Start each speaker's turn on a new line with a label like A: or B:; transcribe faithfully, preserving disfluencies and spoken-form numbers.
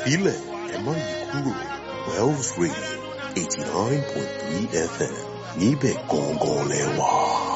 A: Ẹ̀fílẹ̀ ẹ má yí kúrò Wells Radio eighty nine point three F M níbẹ̀ gangan lẹ wà.